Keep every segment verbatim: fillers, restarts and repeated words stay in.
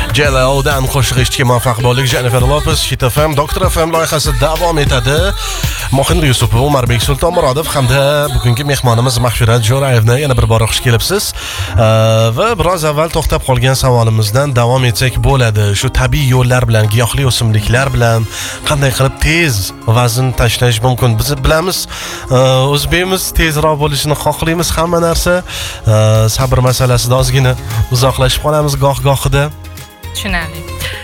J L O'dan qo'shiq eshitishga muvaffaq bo'ldik. Jennifer Lopez, Hit F M, Doktor F M loyihasi davom etadi. Mohind Yusupov, Umarbek Sultonmurodov hamda bugungi mehmonimiz Mahfirat Jo'rayevni yana bir bor xush kelibsiz. Va biroz avval to'xtab qolgan savolimizdan davom etsak bo'ladi. Shu tabiiy yo'llar bilan, giyohli o'simliklar bilan qanday qilib tez vazn tashlash mumkin? Biz bilamiz, o'zbekimiz tezroq bo'lishini xohlaymiz hamma narsa. Sabr masalasida ozgina uzoqlashib qolamiz goh-gohida. Tushunarli.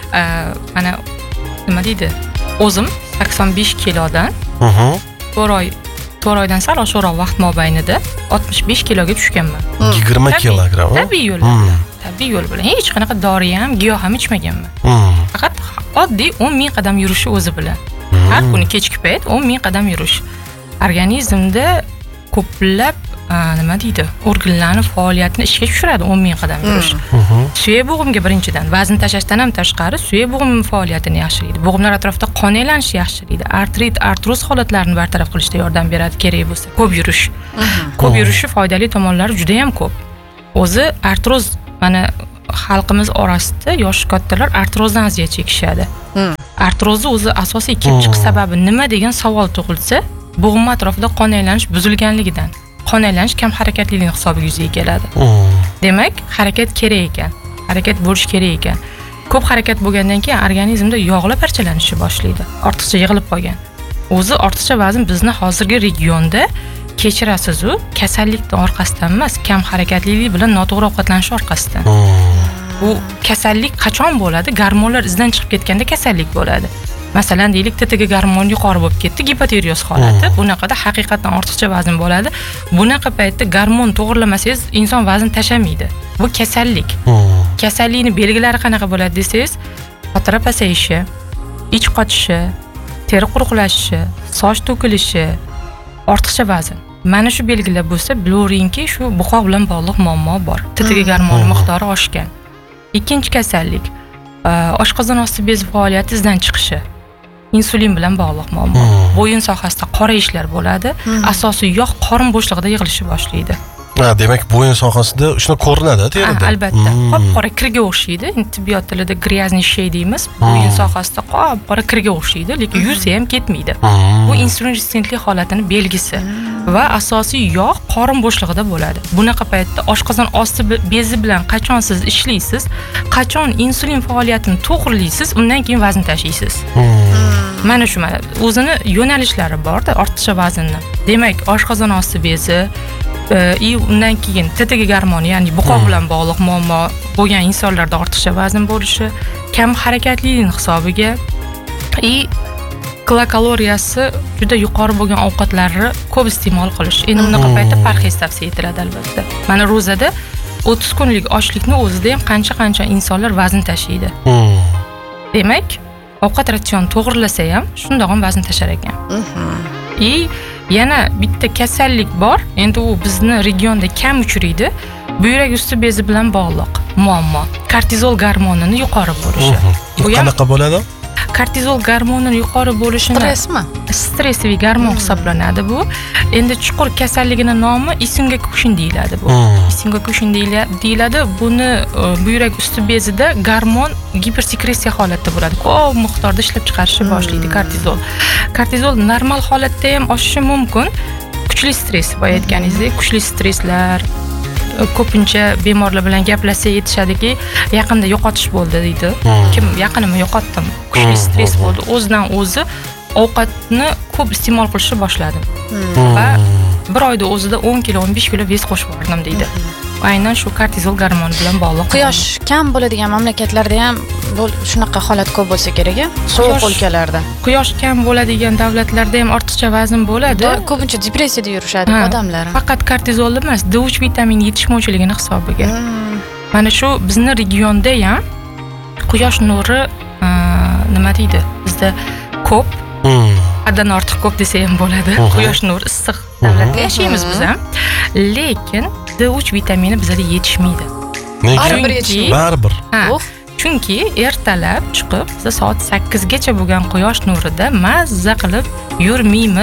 Mana nima deydi? O'zim sakson besh kilodan to'rt oy to'rt oydan sal oshiqroq vaqt mobaynida oltmish besh kiloga tushganman. yigirma kilogramm. Tabiiy yo'l bilan. Tabiiy yo'l bilan. Hech qanaqa dori ham, giyoh ham ichmaganman. Faqat oddiy o'n ming qadam yurishi o'zi bilan. Har kuni kechki payt o'n ming qadam yurish. Organizmda ko'plab nima deydi? Organlarni faoliyatini ishga tushiradi o'n ming qadam yurish. Suyak bo'g'imga birinchidan vazn tashlashdan ham tashqari suyak bo'g'im faoliyatini yaxshilaydi. Bo'g'imlar atrofida qon aylanishini yaxshilaydi. Artrit, artroz holatlarini bartaraf qilishda yordam beradi kerak bo'lsa. Ko'p yurish. Ko'p yurishi foydali tomonlari juda ham ko'p. O'zi artroz, mana xalqimiz orasida yosh kattalar artrozdan aziyat chekishadi. Artrozni o'zi asosiy kelib chiqish sababi nima degan savol tug'ilsa, bo'g'im atrofida qon aylanish buzilganligidan. Qon aylanish kam harakatlilik hisobiga yuzaga keladi. Demak, harakat kerak ekan. Harakat bo'lish kerak ekan. Ko'p harakat bo'lgandan keyin organizmda yog'lar parchalanishi boshlaydi. Ortiqcha yig'ilib qolgan. O'zi ortiqcha vazn bizni hozirgi regionda kechirasiz-u, kasallikning orqasidan emas, kam harakatlilik bilan noto'g'ri ovqatlanish orqasidan. Bu kasallik qachon bo'ladi? Gormonlar izdan chiqib ketganda kasallik bo'ladi. Masalan, deylik, T T G gormoni yuqori bo'lib ketdi, gipotireoz holati. Bunaqada haqiqatan ortiqcha vazn bo'ladi. Bunaqa paytda gormon to'g'rilamasangiz, inson vazn tashamaydi. Bu kasallik. Kasallikning belgilari qanaqa bo'ladi desangiz, xotira pasayishi, ich qochishi, teri quruqlashishi, soch to'kilishi, ortiqcha vazn. Mana shu belgilar bo'lsa, bilaveringki, shu buqoq bilan bog'liq muammo bor. T T G gormoni miqdori oshgan. Ikkinchi kasallik oshqozon osti bezi faoliyati izdan chiqishi. Insulin bilan bog'liq muammo. Bo'yin sohasida qorayishlar bo'ladi. Asosiy yog' qorin bo'shlig'ida yig'ilishi boshlaydi. Ha, demak, bo'yin sohasida shuni ko'rinadi terida. Albatta. Qop-qora kirga o'xshaydi. Tibbiyot tilida gryazniy shay deymiz. Bo'yin sohasida qop-qora kirga o'xshaydi, lekin yuzi ham ketmaydi. Bu insulin rezistentlik holatining belgisi. Va asosiy yog' qorin bo'shlig'ida bo'ladi. Bunaqa paytda oshqozon osti bezi bilan qachon siz ishlaysiz, qachon insulin faoliyatini to'g'rilaysiz, undan keyin vazn tashlaysiz. Mana shu mana o'zini yo'nalishlari bor-da ortiqcha vaznni. Demak, oshqozon osti bezi и undan keyin T T G gormoni, ya'ni buqoq bilan bog'liq muammo bo'lgan insonlarda ortiqcha vazn bo'lishi, kam harakatlilik hisobiga и kilokaloriyasi juda yuqori bo'lgan ovqatlarni ko'p iste'mol qilish. Endi bunaqa paytda parhez tavsiya etiladi albatta. Mana ro'zada o'ttiz kunlik ochlikni o'zida ham qancha-qancha insonlar vazn tashlaydi. Demak, ovqat ratsioni to'g'rilasa ham shundoq ham vazn tashar ekan. И yana bitta kasallik bor. Endi u bizni regionda kam uchraydi. Buyrak usti bezi bilan bog'liq muammo. Kortizol gormonining yuqori bo'lishi. Bu qanaqa bo'ladi? Kortizol gormonining yuqori bo'lishini stressmi? Stressiy gormon hisoblanadi bu. Endi chuqur kasalligining nomi Isingakoshin deyiladi bu. Isingakoshin deyiladi. Buni buyrak usti bezida gormon gipersekresiya holatda bo'ladi. Ko'p miqdorda ishlab chiqarishni boshlaydi kortizol. Kortizol normal holatda ham oshishi mumkin. Kuchli stress, boya aytganingizdek, kuchli stresslar ko'pincha bemorlar bilan gaplashsa aytishadiki, yaqinda yo'qotish bo'ldi deydi. Kim yaqinimni yo'qotdim. Kuchli stress bo'ldi. O'zidan o'zi ovqatni ko'p iste'mol qilishni boshladim. Va bir oyda o'zida o'n kilo, o'n besh kilo vez qo'shib bordim deydi. Aynan shu kortizol gormoni bilan bog'liq. Quyosh kam bo'ladigan mamlakatlarda ham shunaqa holat ko'p bo'lsa kerak, sovuq o'lkalarda. Quyosh kam bo'ladigan davlatlarda ham ortiqcha vazn bo'ladi. Ko'pincha depressiyada yurishadi odamlar. Faqat kortizol emas, D uch vitamini yetishmovchiligini hisobiga. Mana shu bizni regionda ham quyosh nuri nima deydi? Bizda ko'p, haddan ortiq ko'p desa ham bo'ladi. Quyosh nuri issiq davlatda yashaymiz biz ham. Lekin D uch vitamini bizda yetishmaydi. Nega? Baribir. Chunki ertalab chiqib, biz soat sakkiz gacha bo'lgan quyosh nurida mazza qilib yurmaymiz.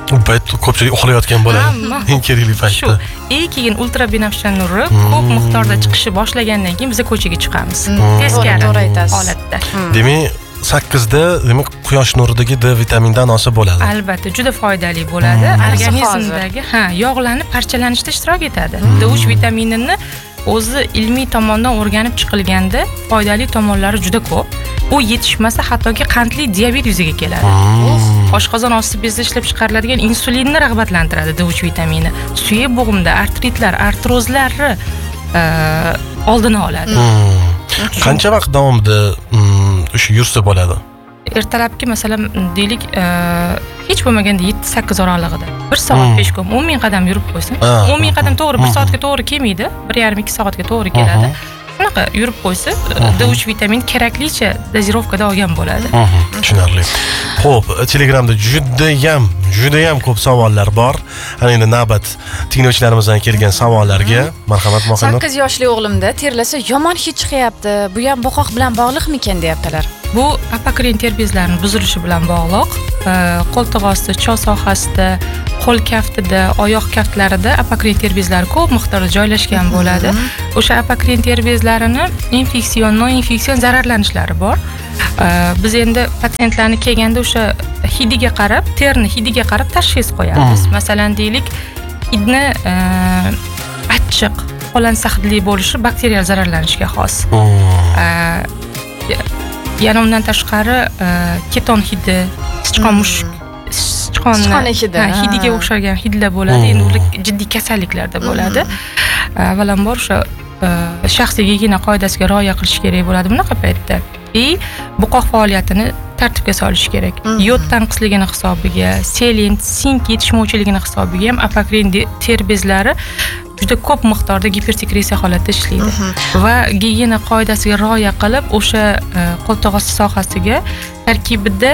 U payt ko'pchilik uxlayotgan bo'ladi. Hamma. Eng kerakli paytda. Shu. Ey keyin ultrabinafsha nuri ko'p miqdorda chiqishi boshlagandan keyin biz ko'chaga chiqamiz. Teskari To'g'ri aytasiz. holatda. Demak, sakkizda demak quyosh nuridagi D vitaminidan osa bo'ladi. Albatta, juda foydali bo'ladi. Organizmdagi, ha, yog'larni parchalanishda ishtirok etadi. D uch vitaminini o'zi ilmiy tomondan o'rganib chiqilganda foydali tomonlari juda ko'p. U yetishmasa hattoki qandli diabet yuzaga keladi. Oshqozon osti bezida ishlab chiqariladigan insulinni rag'batlantiradi D uch vitamini. Suyak bo'g'imda artritlar, artrozlarni oldini oladi. Qancha vaqt davomida o'sha yursa bo'ladi? Ertalabki masalan deylik, hech bo'lmaganda yetti sakkiz oralig'ida bir soat peshkom o'n ming qadam yurib qo'ysin. o'n ming qadam to'g'ri bir soatga to'g'ri kelmaydi, bir yarim ikki soatga to'g'ri keladi. Shunaqa yurib qo'ysa, D uch vitamin keraklicha dozirovkada olgan bo'ladi. Tushunarli. Xo'p, Telegramda juda ham, juda ham ko'p savollar bor. Ana endi navbat tinglovchilarimizdan kelgan savollarga marhamat Mohinur. sakkiz yoshli o'g'limda terlasa yomon hid chiqyapti. Bu ham bo'qoq bilan bog'liqmikan deyaptilar. Bu apokrin ter bezlarining buzilishi bilan bog'liq. Qo'ltiq osti, cho'l sohasida, qo'l kaftida, oyoq kaftlarida apokrin ter bezlari ko'p miqdorda joylashgan bo'ladi. O'sha apokrin ter bezlarini infeksion, non-infeksion zararlanishlari bor. Biz endi patsientlarni kelganda o'sha hidiga qarab, terni hidiga qarab tashxis qo'yamiz. Masalan, deylik, hidni achchiq, qo'lansa hidli bo'lishi bakterial zararlanishga xos. Yana undan tashqari keton hidi, sichqon mushuk, sichqonni hidiga o'xshagan hidlar bo'ladi. Endi ular jiddiy kasalliklarda bo'ladi. Avvalambor o'sha shaxsiy gigiyena qoidasiga rioya qilish kerak bo'ladi bunaqa paytda. I buqoq faoliyatini tartibga solish kerak. Yod tanqisligini hisobiga, selen, sink yetishmovchiligini hisobiga ham apokrin ter bezlari juda ko'p miqdorda gipersekresiya holatda ishlaydi. Va gigiyena qoidasiga rioya qilib, o'sha qo'ltiq osti sohasiga tarkibida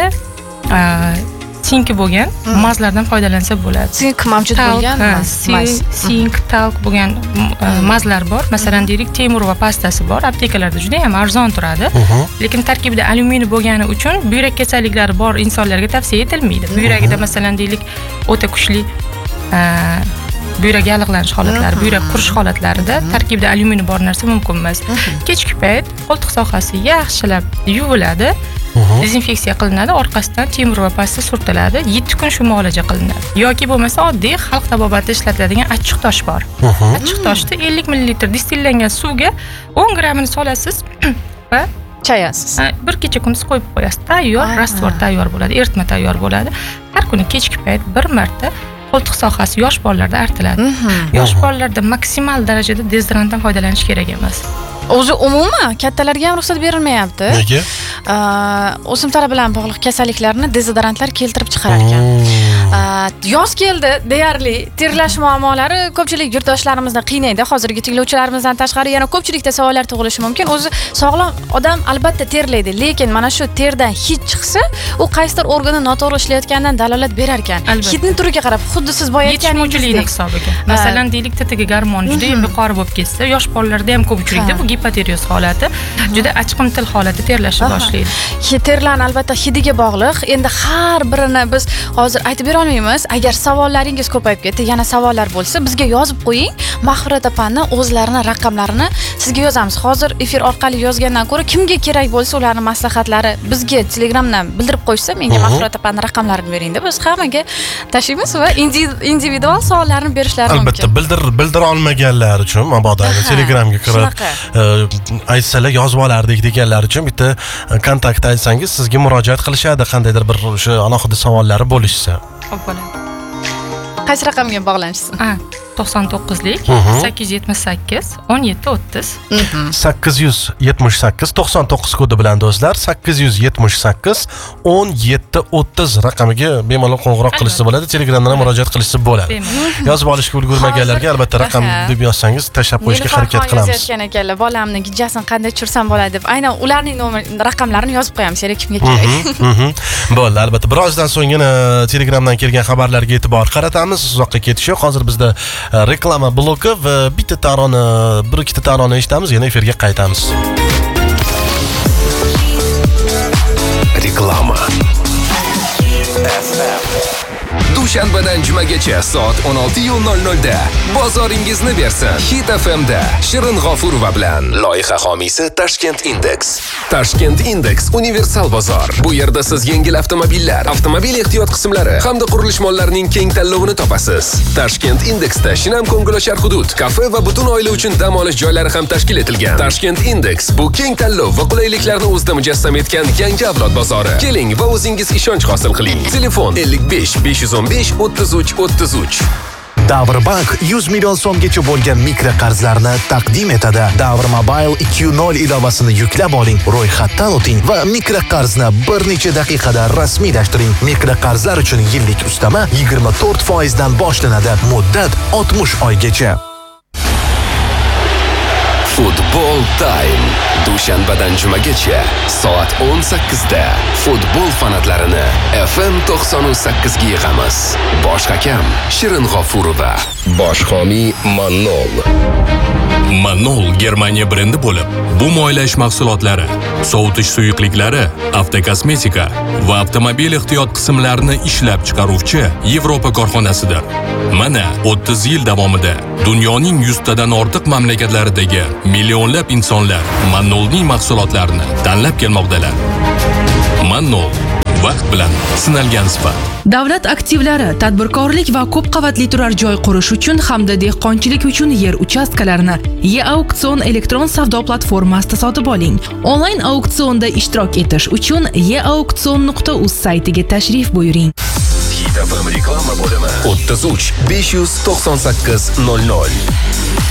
sinki bo'lgan mazlardan foydalansa bo'ladi. Sink mavjud bo'lgan maz. Sink, talk bo'lgan mazlar bor. Masalan, deylik, temurova pastasi bor. Aptekalarda juda ham arzon turadi. Lekin tarkibida alyuminiy bo'lgani uchun buyrak kasalliklari bor insonlarga tavsiya etilmaydi. Buyragida masalan, deylik, o'ta kuchli buyrak yallig'lanish holatlari, buyrak qurish holatlarida tarkibida alyuminiy bor narsa mumkin emas. Kechki payt qo'ltiq sohasi yaxshilab yuviladi, dezinfeksiya qilinadi, orqasidan temurova pasta surtiladi, yetti kun shu muolaja qilinadi. Yoki bo'lmasa oddiy xalq tabobatida ishlatiladigan achchiq tosh bor. Achchiq toshni ellik millilitr distillangan suvga o'n grammini solasiz va chayasiz. Bir kecha kunduz qo'yib qo'yasiz. Tayyor, rastvor tayyor bo'ladi, eritma tayyor bo'ladi. Har kuni kechki payt bir marta qo'ltiq sohasi yosh bolalarda artiladi. Yosh bolalarda maksimal darajada dezodorantdan foydalanish kerak emas. O'zi umuman kattalarga ham ruxsat berilmayapti. Nega? O'simtalar bilan bog'liq kasalliklarni dezodorantlar keltirib chiqarar ekan. Yoz keldi, deyarli terlash muammolari ko'pchilik yurtdoshlarimizni qiynaydi. Hozirgi tinglovchilarimizdan tashqari yana ko'pchilikda savollar tug'ilishi mumkin. O'zi sog'lom odam albatta terlaydi, lekin mana shu terdan hid chiqsa, u qaysidir organi noto'g'ri ishlayotganidan dalolat berar ekan. Hidni turiga qarab, xuddi siz boya aytganingizdek hisobiga. Masalan, deylik, tetiga gormon juda ham yuqori bo'lib ketsa, yosh bolalarda ham ko'p uchraydi. Bu gipotireoz holati, juda achqimtil holati terlashni boshlaydi. Terlarning albatta hidiga bog'liq. Endi har birini biz hozir aytib bera olmaymiz. Agar savollaringiz ko'payib ketdi, yana savollar bo'lsa, bizga yozib qo'ying. Mahfurat opaning o'zlarini raqamlarini sizga yozamiz. Hozir efir orqali yozgandan ko'ra kimga kerak bo'lsa, ularning maslahatlari bizga Telegramdan bildirib qo'ysa, menga Mahfurat opaning raqamlarini bering deb biz hammaga tashlaymiz va individual savollarni berishlari mumkin. Albatta, bildir bildira olmaganlar uchun mabodo Telegramga kirib aytsalar yozib olardik deganlar uchun bitta kontakt aytsangiz, sizga murojaat qilishadi, qandaydir bir o'sha alohida savollari bo'lishsa. Xo'p bo'ladi. Qaysi raqamga bog'lanishsin? Ha, to'qson to'qqizlik sakkiz yuz yetmish sakkiz o'n yetti o'ttiz. sakkiz yuz yetmish sakkiz to'qson to'qqiz kodi bilan do'stlar, sakkiz yuz yetmish sakkiz o'n yetti o'ttiz raqamiga bemalol qo'ng'iroq qilishsa bo'ladi, Telegramdan murojaat qilishsa bo'ladi. Yozib olishga ulgurmaganlarga albatta raqam deb yozsangiz tashlab qo'yishga harakat qilamiz. Yozayotgan ekanlar, bolamni gijasini qanday tushirsam bo'ladi deb. Aynan ularning nomer raqamlarini yozib qo'yamiz, kerak kimga kerak. Bo'ldi, albatta. Birozdan so'ng yana Telegramdan kelgan xabarlarga e'tibor qaratamiz. Uzoqqa ketish yo'q. Hozir bizda reklama bloki va bitta tarona, bir ikkita tarona eshitamiz, yana efirga qaytamiz. Reklama. Dushanba dushanbadan jumagacha soat o'n olti nol nolda bozoringizni bersin. Hit F M da Shirin G'ofurova bilan. Loyiha homiysi Tashkent Index. Tashkent Index universal bozor. Bu yerda siz yengil avtomobillar, avtomobil ehtiyot qismlari hamda qurilish mollarining keng tanlovini topasiz. Tashkent Indexda shinam ko'ngilochar hudud, kafe va butun oila uchun dam olish joylari ham tashkil etilgan. Tashkent Index bu keng tanlov va qulayliklarni o'zida mujassam etgan yangi avlod bozori. Keling va o'zingiz ishonch hosil qiling. Telefon ellik besh besh yuz o'n besh o'ttiz uch o'ttiz uch. Davrbank yuz million so'mgacha bo'lgan mikroqarzlarni taqdim etadi. Davr Mobile ikki nol ilovasini yuklab oling, ro'yxatdan o'ting va mikroqarzni bir necha daqiqada rasmiylashtiring. Mikroqarzlar uchun yillik ustama yigirma to'rt foiz dan boshlanadi. Muddat oltmish oygacha. Futbol Time. Dushanbadan jumagacha soat o'n sakkizda futbol fanatlarini F M to'qson sakkiz ga yig'amiz. Bosh hakam Shirin G'ofurova. Bosh homiy Manol. Manol Germaniya brendi bo'lib, bu moylash mahsulotlari, sovutish suyuqliklari, avtokosmetika va avtomobil ehtiyot qismlarini ishlab chiqaruvchi Yevropa korxonasidir. Mana o'ttiz yil davomida dunyoning yuztadan ortiq mamlakatlaridagi millionlab insonlar Manolning mahsulotlarini tanlab kelmoqdalar. Manol vaqt bilan sinalgan sifat. Davlat aktivlari, tadbirkorlik va ko'p qavatli turar joy qurish uchun hamda dehqonchilik uchun yer uchastkalarini E-Auksion elektron savdo platformasida sotib oling. Onlayn auksionda ishtirok etish uchun e auksion nuqta uz saytiga tashrif buyuring. Hit F M reklama bo'limi o'ttiz uch besh yuz to'qson sakkiz nol nol.